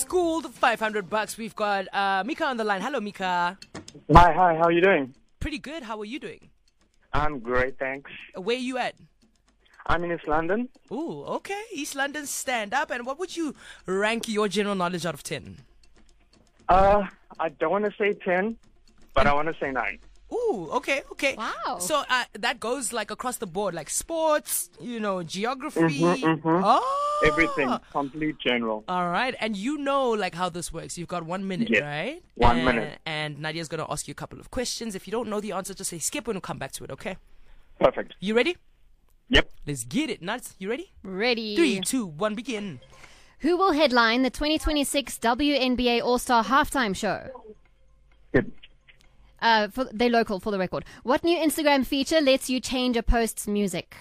schooled, $500. We've got Mika on the line. Hello, Mika. Hi, how are you doing? Pretty good. How are you doing? I'm great, thanks. Where are you at? I'm in East London. Ooh, okay. East London, stand up. And what would you rank your general knowledge out of 10? I don't want to say 10, but I want to say 9. Ooh, okay. Wow. So that goes like across the board, like sports, geography. Mm-hmm. Oh. Everything, complete general. All right. And you know like how this works. You've got 1 minute, Yes. right? 1 minute. And Nadia's going to ask you a couple of questions. If you don't know the answer, just say skip and we'll come back to it, okay? Perfect. You ready? Yep. Let's get it. Nuts, you ready? Ready. 3, 2, 1, begin. Who will headline the 2026 WNBA All-Star Halftime Show? Good. They're local, for the record. What new Instagram feature lets you change a post's music?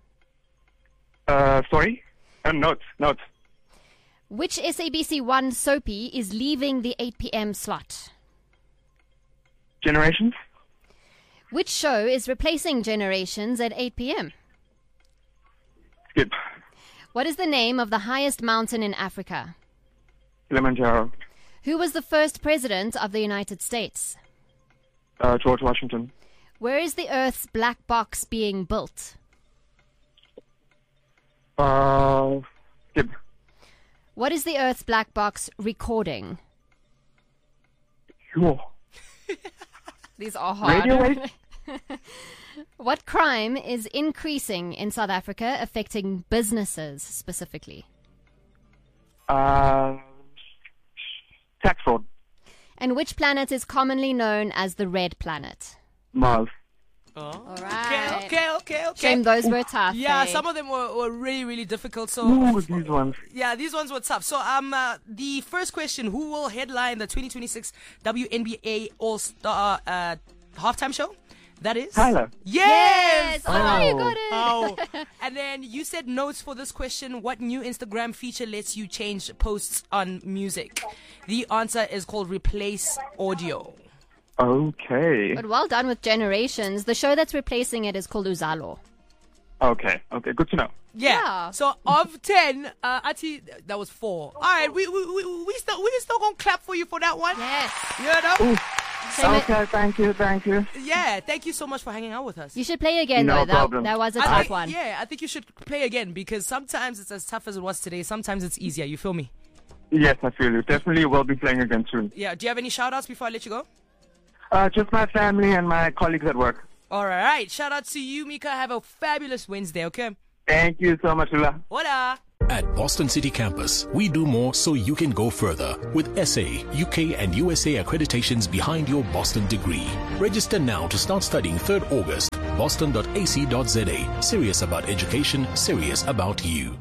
Sorry? Notes. Which SABC 1 soapy is leaving the 8 p.m. slot? Generations? Which show is replacing Generations at 8 p.m.? Skip. What is the name of the highest mountain in Africa? Kilimanjaro. Who was the first president of the United States? George Washington. Where is the Earth's black box being built? Skip. What is the Earth's black box recording? Sure. These are hard. Radio wave? What crime is increasing in South Africa, affecting businesses specifically? Tax fraud. And which planet is commonly known as the red planet? Mars. Oh. All right. Okay. Shame those were tough. Yeah, eh? some of them were really, really difficult. So Ooh, these ones. yeah, these ones were tough. So the first question: who will headline the 2026 WNBA All-Star halftime show? That is Yes! Tyler. Yes. Oh, you got it. Oh. And then you said notes for this question. What new Instagram feature lets you change posts on music? The answer is called Replace Audio. Okay. But well done with Generations. The show that's replacing it is called Uzalo. Okay, good to know. Yeah. So of 10, Ati, that was 4. All right, we still gonna clap for you for that one. Yes. You know? Ooh. Okay, thank you. Yeah, thank you so much for hanging out with us. You should play again, No though. problem. That was a I tough think- one. Yeah, I think you should play again because sometimes it's as tough as it was today. Sometimes it's easier. You feel me? Yes, I feel you. Definitely will be playing again soon. Yeah. Do you have any shout-outs before I let you go? Just my family and my colleagues at work. All right. Shout out to you, Mika. Have a fabulous Wednesday, okay? Thank you so much, Lula. Hola. At Boston City Campus, we do more so you can go further with SA, UK and USA accreditations behind your Boston degree. Register now to start studying 3rd August. Boston.ac.za. Serious about education, serious about you.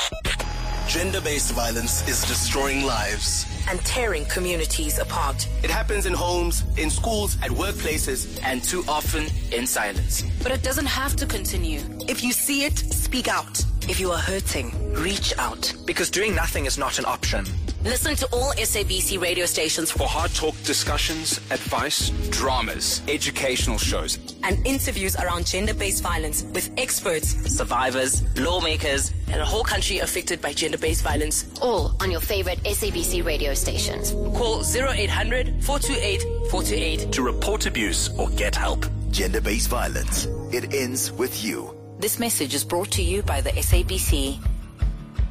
Gender-based violence is destroying lives and tearing communities apart. It happens in homes, in schools, at workplaces, and too often in silence. But it doesn't have to continue. If you see it, speak out. If you are hurting, reach out. Because doing nothing is not an option. Listen to all SABC radio stations For hard talk discussions, advice, dramas, educational shows, and interviews around gender-based violence with experts, survivors, lawmakers, and a whole country affected by gender-based violence. All on your favorite SABC radio stations. Call 0800 428 428 To report abuse or get help. Gender-based violence. It ends with you. This message is brought to you by the SABC.